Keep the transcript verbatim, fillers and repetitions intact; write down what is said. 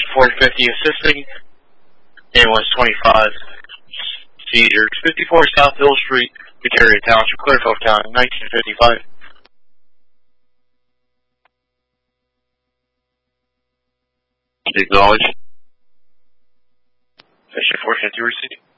four fifty assisting, ambulance twenty-five, seizures, fifty-four South Hill Street, Batavia Township, Clearfield County, nineteen fifty-five. Acknowledge. Session four fifty received.